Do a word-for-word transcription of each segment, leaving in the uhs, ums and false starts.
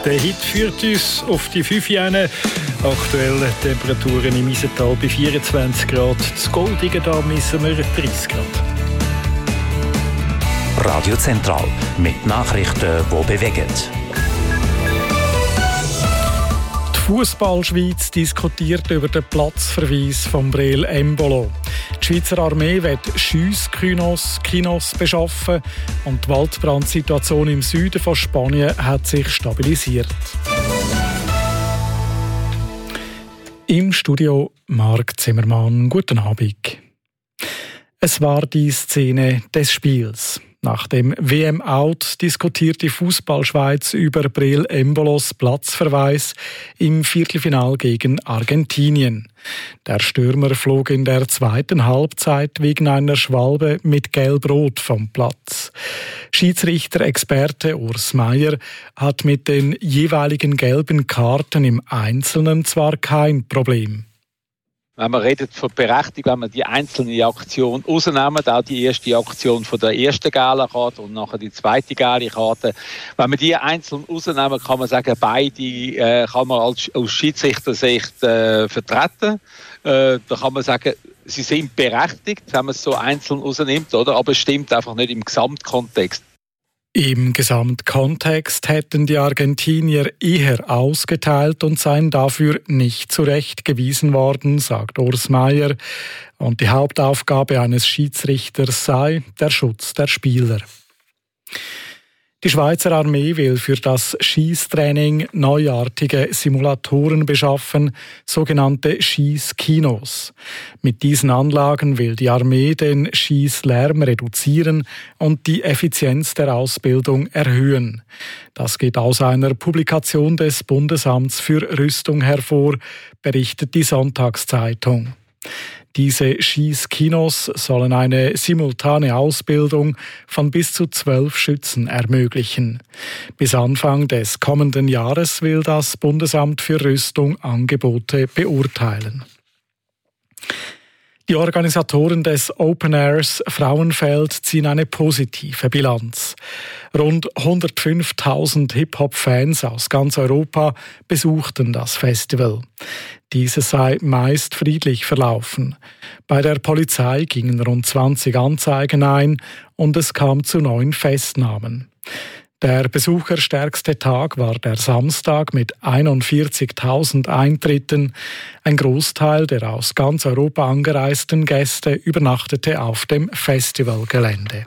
Der Hit führt uns auf die fünf Jahre. Aktuelle Temperaturen im Isental bei vierundzwanzig Grad. Das Goldige da missen wir dreißig Grad. Radio Zentral mit Nachrichten, die bewegen. Die Fußballschweiz diskutiert über den Platzverweis von Breel Embolo. Die Schweizer Armee wird Schiesskinos Kinos beschaffen und die Waldbrandsituation im Süden von Spanien hat sich stabilisiert. Im Studio Marc Zimmermann. Guten Abend. Es war die Szene des Spiels. Nach dem W M-Out diskutiert die Fußballschweiz über Breel Embolos Platzverweis im Viertelfinal gegen Argentinien. Der Stürmer flog in der zweiten Halbzeit wegen einer Schwalbe mit Gelb-Rot vom Platz. Schiedsrichter-Experte Urs Meier hat mit den jeweiligen gelben Karten im Einzelnen zwar kein Problem. Wenn man redet von Berechtigung, wenn man die einzelne Aktion rausnehmen, auch die erste Aktion von der ersten gelben Karte und nachher die zweite gelbe Karte, wenn man die einzeln rausnehmen, kann man sagen, beide äh, kann man als, aus Schiedsrichtersicht äh, vertreten. Äh, da kann man sagen, sie sind berechtigt, wenn man es so einzeln rausnimmt, oder? Aber es stimmt einfach nicht im Gesamtkontext. Im Gesamtkontext hätten die Argentinier eher ausgeteilt und seien dafür nicht zurechtgewiesen worden, sagt Urs Meier. Und die Hauptaufgabe eines Schiedsrichters sei der Schutz der Spieler. Die Schweizer Armee will für das Schiesstraining neuartige Simulatoren beschaffen, sogenannte Schiesskinos. Mit diesen Anlagen will die Armee den Schießlärm reduzieren und die Effizienz der Ausbildung erhöhen. Das geht aus einer Publikation des Bundesamts für Rüstung hervor, berichtet die Sonntagszeitung. Diese Schießkinos sollen eine simultane Ausbildung von bis zu zwölf Schützen ermöglichen. Bis Anfang des kommenden Jahres will das Bundesamt für Rüstung Angebote beurteilen. Die Organisatoren des Open Airs Frauenfeld ziehen eine positive Bilanz. Rund hundertfünftausend Hip-Hop-Fans aus ganz Europa besuchten das Festival. Dieses sei meist friedlich verlaufen. Bei der Polizei gingen rund zwanzig Anzeigen ein und es kam zu neun Festnahmen. Der besucherstärkste Tag war der Samstag mit einundvierzigtausend Eintritten. Ein Großteil der aus ganz Europa angereisten Gäste übernachtete auf dem Festivalgelände.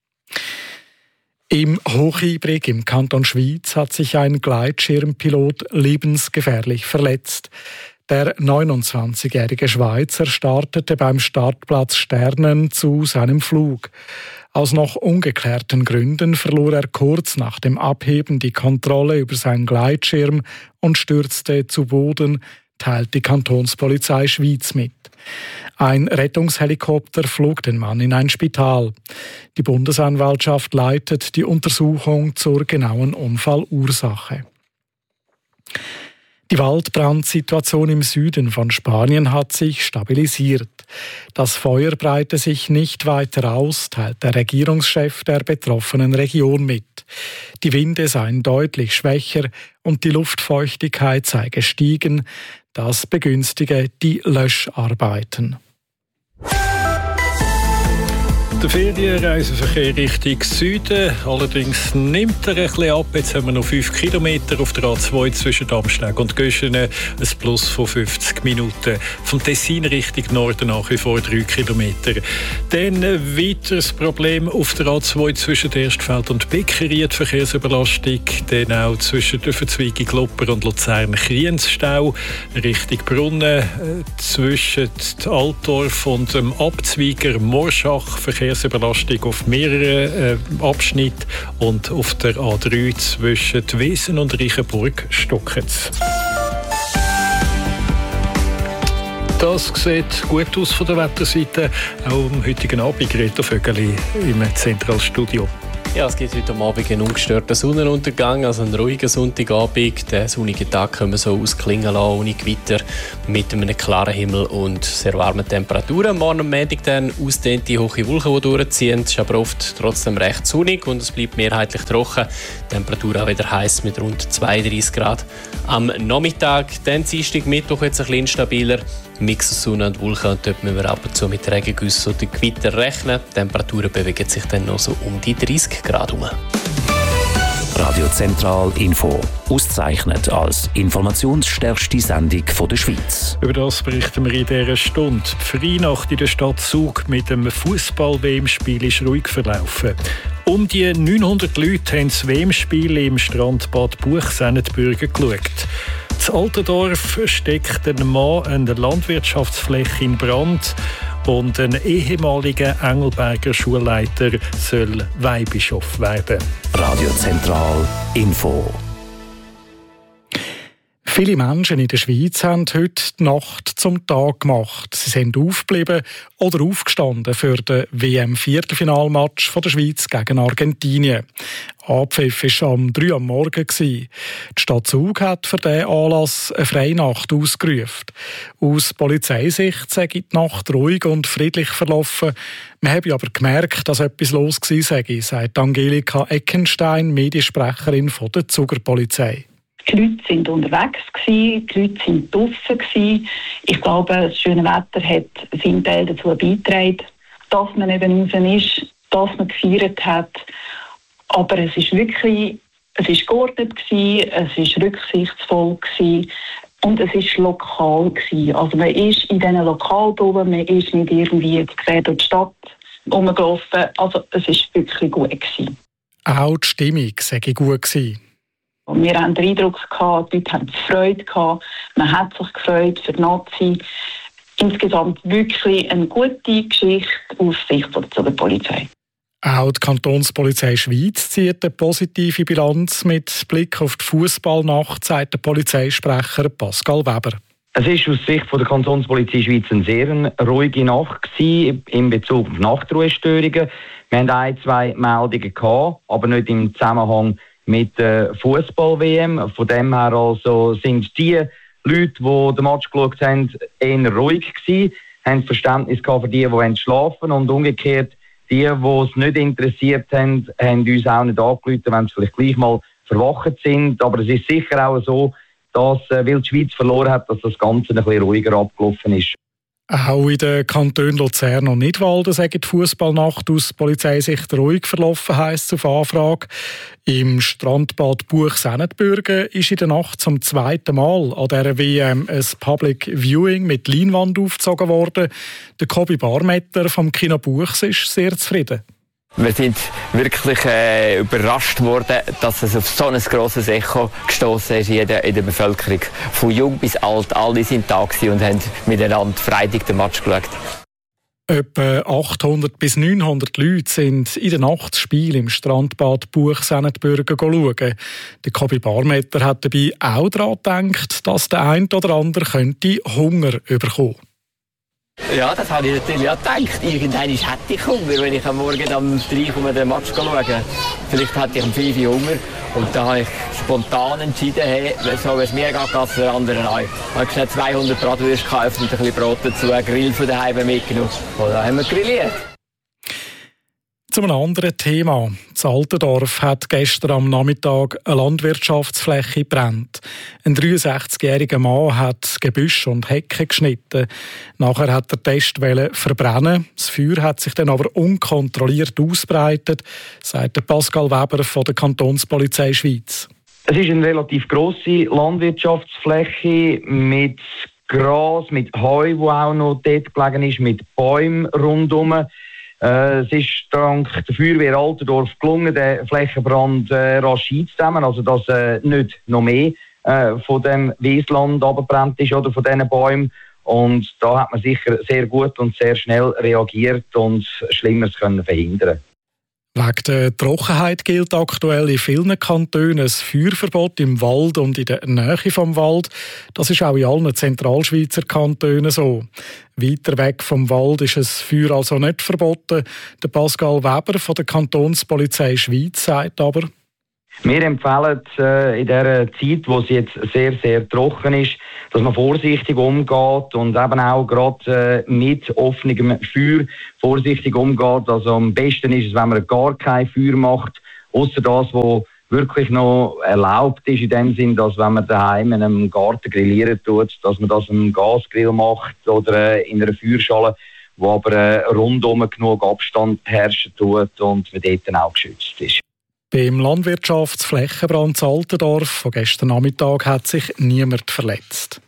Im Hochibrig im Kanton Schwyz hat sich ein Gleitschirmpilot lebensgefährlich verletzt. Der neunundzwanzigjährige Schweizer startete beim Startplatz Sternen zu seinem Flug. Aus noch ungeklärten Gründen verlor er kurz nach dem Abheben die Kontrolle über seinen Gleitschirm und stürzte zu Boden, teilt die Kantonspolizei Schwyz mit. Ein Rettungshelikopter flog den Mann in ein Spital. Die Bundesanwaltschaft leitet die Untersuchung zur genauen Unfallursache. Die Waldbrandsituation im Süden von Spanien hat sich stabilisiert. Das Feuer breite sich nicht weiter aus, teilt der Regierungschef der betroffenen Region mit. Die Winde seien deutlich schwächer und die Luftfeuchtigkeit sei gestiegen. Das begünstige die Löscharbeiten. Der Ferienreiseverkehr Richtung Süden, allerdings nimmt er ein bisschen ab. Jetzt haben wir noch fünf Kilometer auf der A zwei zwischen Damsteg und Göschenen, ein Plus von fünfzig Minuten. Vom Tessin Richtung Norden nach wie vor drei Kilometer. Dann ein weiteres Problem auf der A zwei zwischen Erstfeld und Beckeri, die Verkehrsüberlastung. Dann auch zwischen der Verzweigung Lopper und Luzern-Kriens-Stau Richtung Brunnen, zwischen Altdorf und dem Abzweiger Morschach Verkehrsüberlastung auf mehreren äh, Abschnitten und auf der A drei zwischen Wesen und Reichenburg stocket's. Das sieht gut aus von der Wetterseite. Auch am heutigen Abend Greta Vögeli im Zentralstudio. Ja, es gibt heute Abend einen ungestörten Sonnenuntergang, also einen ruhigen Sonntagabend. Den sonnigen Tag können wir so ausklingen lassen, ohne Gewitter, mit einem klaren Himmel und sehr warmen Temperaturen. Morgen am Montag dann ausdehnte hohe Wolken, die durchziehen. Es ist aber oft trotzdem recht sonnig und es bleibt mehrheitlich trocken. Die Temperatur auch wieder heiß mit rund zweiunddreißig Grad. Am Nachmittag, dann Dienstag, Mittwoch jetzt ein bisschen instabiler. Mix aus Sonne und Wolken und dort müssen wir ab und zu mit Regengüssen oder Gewitter rechnen. Die Temperaturen bewegen sich dann noch so um die dreißig Grad herum. Radio Zentral Info, ausgezeichnet als informationsstärkste Sendung der Schweiz. Über das berichten wir in dieser Stunde. Die Weihnacht in der Stadt Zug mit dem Fußball-W M-Spiel ist ruhig verlaufen. Um die neunhundert Leute haben das W M-Spiel im Strandbad Buchsennenbürgen geschaut. In Altendorf steckt ein Mann eine Landwirtschaftsfläche in Brand und ein ehemaliger Engelberger Schulleiter soll Weihbischof werden. Radio Zentral Info. Viele Menschen in der Schweiz haben heute die Nacht zum Tag gemacht. Sie sind aufgeblieben oder aufgestanden für den W M-Viertelfinalmatch der Schweiz gegen Argentinien. Abpfiff war am drei Uhr am Morgen. Die Stadt Zug hat für diesen Anlass eine Freinacht ausgerufen. Aus Polizeisicht sei die Nacht ruhig und friedlich verlaufen. Wir haben aber gemerkt, dass etwas los war, sagt Angelika Eckenstein, Mediensprecherin der Zuger Polizei. Die Leute waren unterwegs, die Leute waren draussen. Ich glaube, das schöne Wetter hat seinen Teil dazu beigetragen, dass man eben raus ist, dass man gefeiert hat. Aber es ist wirklich, es ist geordnet gewesen, es ist rücksichtsvoll gewesen und es ist lokal gewesen. Also man ist in diesen Lokalbauern, man ist nicht irgendwie quer durch die Stadt rumgelaufen. Also es ist wirklich gut gewesen. Auch die Stimmung sei gut gewesen. Und wir haben den Eindruck gehabt, die Leute haben Freude gehabt, man hat sich gefreut für die Nazi. Insgesamt wirklich eine gute Geschichte aus Sicht der Polizei. Auch die Kantonspolizei Schweiz zieht eine positive Bilanz mit Blick auf die Fußballnacht, sagt der Polizeisprecher Pascal Weber. Es war aus Sicht der Kantonspolizei Schweiz eine sehr ruhige Nacht gewesen, in Bezug auf Nachtruhestörungen. Wir hatten ein, zwei Meldungen gehabt, aber nicht im Zusammenhang mit der Fußball-W M. Von dem her also sind die Leute, die den Match geschaut haben, eher ruhig gewesen, haben Verständnis gehabt für die, die schlafen wollen, und umgekehrt die, die es nicht interessiert haben, haben uns auch nicht angerufen, wenn sie vielleicht gleich mal verwacht sind. Aber es ist sicher auch so, dass, weil die Schweiz verloren hat, dass das Ganze ein bisschen ruhiger abgelaufen ist. Auch in den Kantonen Luzern und Nidwalden sagen die Fußballnacht aus Polizeisicht ruhig verlaufen, heisst es auf Anfrage. Im Strandbad Buchsennenbürgen ist in der Nacht zum zweiten Mal an dieser W M ein Public Viewing mit Leinwand aufgezogen worden. Der Kobi Barmetter vom Kino Buchs ist sehr zufrieden. Wir sind wirklich äh, überrascht worden, dass es auf so ein grosses Echo gestoßen ist in der, in der Bevölkerung. Von jung bis alt, alle sind da und haben miteinander Freitag den Match geschaut. Etwa achthundert bis neunhundert Leute sind in der Nacht das Spiel im Strandbad Buchsennenbürgen schauen. Der Kobi Barmetter hat dabei auch daran gedacht, dass der eine oder andere könnte Hunger bekommen. Ja, das habe ich natürlich auch gedacht. Irgendwann hätte ich Hunger, wenn ich am Morgen um drei Uhr den Match schaue. Vielleicht hätte ich um fünf Uhr Hunger. Und da habe ich spontan entschieden, hey, so wie es mir geht, geht es den anderen auch. Ich habe schnell zweihundert Bratwürste gekauft und ein bisschen Brot dazu, einen Grill von daheim mitgenommen. Und dann haben wir grilliert. Zu einem anderen Thema. Das Altendorf hat gestern am Nachmittag eine Landwirtschaftsfläche gebrannt. Ein dreiundsechzigjähriger Mann hat Gebüsch und Hecken geschnitten. Nachher hat er Test verbrennen. Das Feuer hat sich dann aber unkontrolliert ausbreitet, sagt Pascal Weber von der Kantonspolizei Schweiz. Es ist eine relativ grosse Landwirtschaftsfläche mit Gras, mit Heu, wo auch noch dort gelegen ist, mit Bäumen rundherum. Äh, es ist dank der Feuerwehr Altendorf gelungen, den Flächenbrand äh, rasch einzudämmen, also dass äh, nicht noch mehr äh, von dem Wiesland abgebrannt ist oder von diesen Bäumen. Und da hat man sicher sehr gut und sehr schnell reagiert und Schlimmeres können verhindern. Wegen der Trockenheit gilt aktuell in vielen Kantonen ein Feuerverbot im Wald und in der Nähe vom Wald. Das ist auch in allen Zentralschweizer Kantonen so. Weiter weg vom Wald ist ein Feuer also nicht verboten. Der Pascal Weber von der Kantonspolizei Schweiz sagt aber: Wir empfehlen äh, in dieser Zeit, wo es jetzt sehr, sehr trocken ist, dass man vorsichtig umgeht und eben auch gerade äh, mit offenem Feuer vorsichtig umgeht. Also am besten ist es, wenn man gar kein Feuer macht, außer das, was wirklich noch erlaubt ist, in dem Sinn, dass wenn man daheim in einem Garten grillieren tut, dass man das im Gasgrill macht oder äh, in einer Feuerschale, wo aber äh, rundum genug Abstand herrschen tut und man dort dann auch geschützt ist. Beim Landwirtschaftsflächenbrand Altendorf von gestern Nachmittag hat sich niemand verletzt.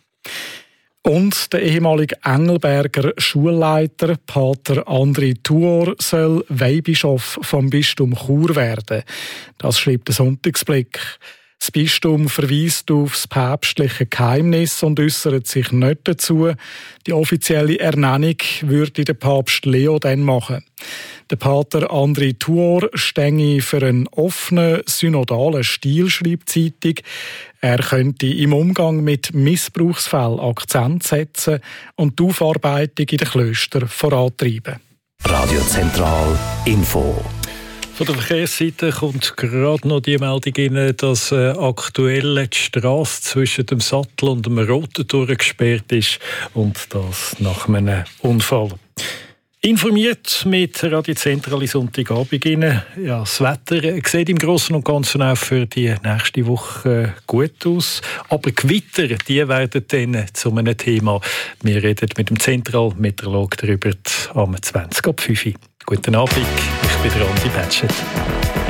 Und der ehemalige Engelberger Schulleiter Pater André Tuor soll Weihbischof vom Bistum Chur werden. Das schreibt der Sonntagsblick. Das Bistum verweist auf das päpstliche Geheimnis und äußert sich nicht dazu. Die offizielle Ernennung würde der Papst Leo dann machen. Der Pater André Tuor stehe für einen offenen, synodalen Stil, schreibt die Zeitung. Er könnte im Umgang mit Missbrauchsfällen Akzent setzen und die Aufarbeitung in den Klöstern vorantreiben. Radio Zentral Info. Von der Verkehrsseite kommt gerade noch die Meldung rein, dass äh, aktuell die Strasse zwischen dem Sattel und dem Roten gesperrt ist und das nach einem Unfall. Informiert mit Radio Zentral Sonntagabend. Ja, das Wetter sieht im Großen und Ganzen auch für die nächste Woche gut aus. Aber Gewitter, die werden dann zu einem Thema. Wir reden mit dem Zentralmeteorologen darüber am zwanzig ab fünf. Guten Abend, ich bin Andi Patschett.